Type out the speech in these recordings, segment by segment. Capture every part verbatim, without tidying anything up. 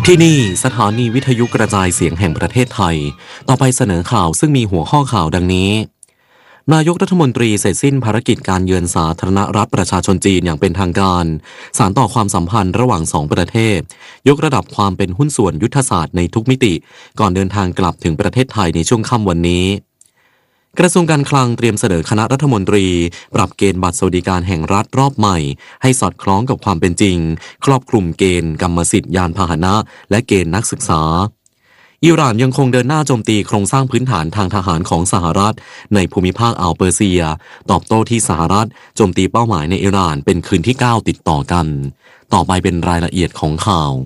ที่นี่สถานีวิทยุกระจายเสียงแห่งประเทศไทยต่อไปเสนอข่าวซึ่งมีหัวข้อข่าวดังนี้นายกรัฐมนตรีเสร็จสิ้นภารกิจการเยือนสาธารณรัฐประชาชนจีนอย่างเป็นทางการสานต่อความสัมพันธ์ระหว่างสองประเทศยกระดับความเป็นหุ้นส่วนยุทธศาสตร์ในทุกมิติก่อนเดินทางกลับถึงประเทศไทยในช่วงค่ำวันนี้กระทรวงการคลังเตรียมเสนอคณะรัฐมนตรีปรับเกณฑ์บัตรสวัสดิการแห่งรัฐรอบใหม่ให้สอดคล้องกับความเป็นจริงครอบคลุมเกณฑ์กรรมสิทธิ์ยานพาหนะและเกณฑ์นักศึกษาอิหร่านยังคงเดินหน้าโจมตีโครงสร้างพื้นฐานทางทหารของสหรัฐในภูมิภาคอ่าวเปอร์เซียตอบโต้ที่สหรัฐโจมตีเป้าหมายในอิหร่านเป็นคืนที่เก้าติดต่อกันต่อไปเป็นรายละเอียดของข่า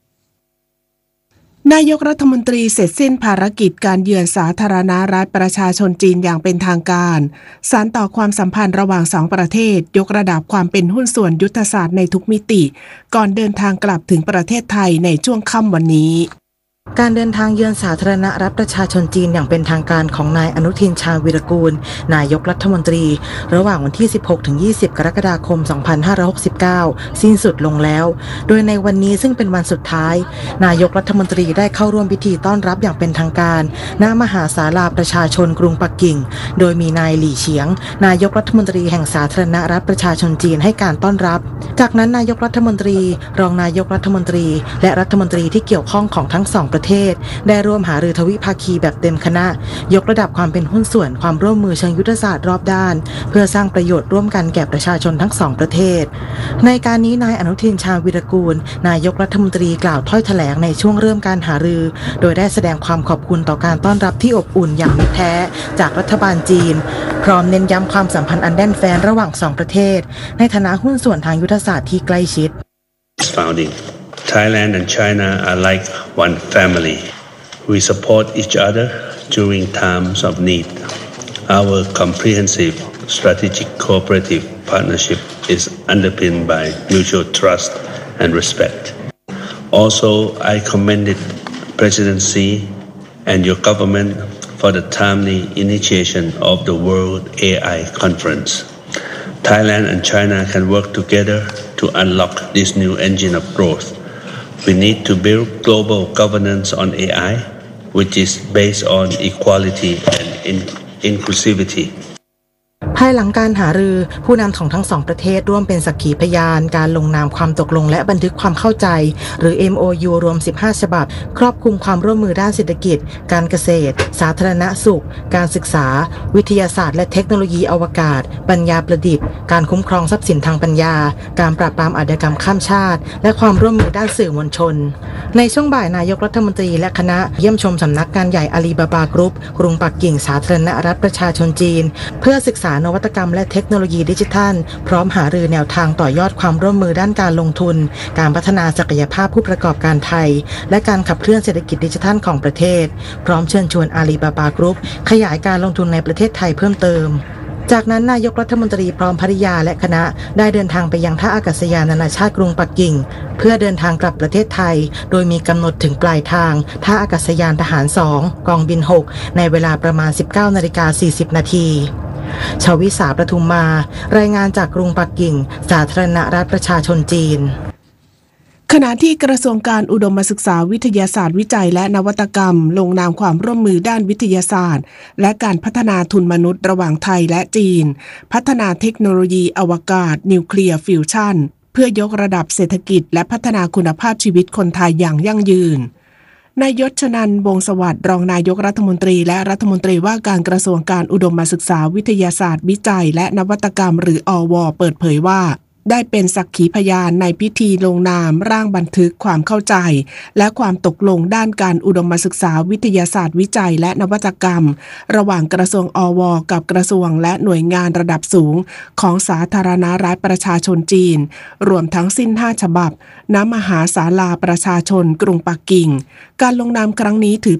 วนายกรัฐมนตรีเสร็จสิ้นภารกิจการเยือนสาธารณรัฐประชาชนจีนอย่างเป็นทางการสานต่อความสัมพันธ์ระหว่างสองประเทศยกระดับความเป็นหุ้นส่วนยุทธศาสตร์ในทุกมิติก่อนเดินทางกลับถึงประเทศไทยในช่วงค่ำวันนี้การเดินทางเยือนสาธารณรัฐประชาชนจีนอย่างเป็นทางการของนายอนุทินชาญวีรกูลนายกรัฐมนตรีระหว่างวันที่ สิบหกถึงยี่สิบ กรกฎาคม สองพันห้าร้อยหกสิบเก้า สิ้นสุดลงแล้วโดยในวันนี้ซึ่งเป็นวันสุดท้ายนายกรัฐมนตรีได้เข้าร่วมพิธีต้อนรับอย่างเป็นทางการณมหาศาลาประชาชนกรุงปักกิ่งโดยมีนายหลี่เฉียงนายกรัฐมนตรีแห่งสาธารณรัฐประชาชนจีนให้การต้อนรับจากนั้นนายกรัฐมนตรีรองนายกรัฐมนตรีและรัฐมนตรีที่เกี่ยวข้องของทั้งสองประเทศได้ร่วมหารือทวิภาคีแบบเต็มคณะยกระดับความเป็นหุ้นส่วนความร่วมมือเชิงยุทธศาสตร์รอบด้านเพื่อสร้างประโยชน์ร่วมกันแก่ประชาชนทั้งสองประเทศในการนี้นายอนุทินชาญวีรกูลนายกรัฐมนตรีกล่าวถ้อยแถลงในช่วงเริ่มการหารือโดยได้แสดงความขอบคุณต่อการต้อนรับที่อบอุ่นอย่างมิตรแท้จากรัฐบาลจีนพร้อมเน้นย้ำความสัมพันธ์อันแน่นแฟ้นระหว่างสองประเทศในฐานะหุ้นส่วนทางยุทธศาสตร์ที่ใกล้ชิด Thailand and China are like one family. We support each other during times of need. Our comprehensive strategic cooperative partnership is underpinned by mutual trust and respect. Also, I commended President Xi and your government for the timely initiation of the World A I Conference. Thailand and China can work together to unlock this new engine of growth.We need to build global governance on A I, which is based on equality and inclusivity. ภายหลังการหารือผู้นำของทั้งสองประเทศร่วมเป็นสักขีพยานการลงนามความตกลงและบันทึกความเข้าใจหรือ เอ็ม โอ ยู รวมสิบห้าฉบับครอบคลุมความร่วมมือด้านเศรษฐกิจการเกษตรสาธารณสุขการศึกษาวิทยาศาสตร์และเทคโนโลยีอวกาศปัญญาประดิษฐ์การคุ้มครองทรัพย์สินทางปัญญาการปราบปรามอาชญากรรมข้ามชาติและความร่วมมือด้านสื่อมวลชนในช่วงบ่ายนายกรัฐมนตรีและคณะเยี่ยมชมสำนักงานใหญ่อาลีบาบากรุ๊ปกรุงปักกิ่งสาธารณรัฐประชาชนจีนเพื่อศึกษานวัตกรรมและเทคโนโลยีดิจิทัลพร้อมหารือแนวทางต่อยอดความร่วมมือด้านการลงทุนการพัฒนาศักยภาพผู้ประกอบการไทยและการขับเคลื่อนเศรษฐกิจดิจิทัลของประเทศพร้อมเชิญชวนอาลีบาบากรุ๊ปขยายการลงทุนในประเทศไทยเพิ่มเติมจากนั้นนายกรัฐมนตรีพร้อมภริยาและคณะได้เดินทางไปยังท่าอากาศยานนานาชาติกรุงปักกิ่งเพื่อเดินทางกลับประเทศไทยโดยมีกำหนดถึงปลายทางท่าอากาศยานทหารสองกองบินหกในเวลาประมาณ สิบเก้านาฬิกาสี่สิบนาทีชวิสาประทุมมารายงานจากกรุงปักกิ่งสาธารณรัฐประชาชนจีนขณะที่กระทรวงการอุดมศึกษาวิทยาศาสตร์วิจัยและนวัตกรรมลงนามความร่วมมือด้านวิทยาศาสตร์และการพัฒนาทุนมนุษย์ระหว่างไทยและจีนพัฒนาเทคโนโลยีอวกาศนิวเคลียร์ฟิวชั่นเพื่อยกระดับเศรษฐกิจและพัฒนาคุณภาพชีวิตคนไทยอย่างยั่งยืนนายยศชนันท์ วงศ์สวัสดิ์รองนายกรัฐมนตรีและรัฐมนตรีว่าการกระทรวงการอุดมศึกษาวิทยาศาสตร์วิจัยและนวัตกรรมหรืออว.เปิดเผยว่าได้เป็นสักขีพยานในพิธีลงนามร่างบันทึกความเข้าใจและความตกลงด้านการอุดมศึกษาวิทยาศาสตร์วิจัยและนวัตกรรมระหว่างกระทรวงอว.กับกระทรวงและหน่วยงานระดับสูงของสาธารณรัฐประชาชนจีนรวมทั้งสิ้นห้าฉบับณมหาศาลาประชาชนกรุงปักกิ่งการลงนามครั้งนี้ถือ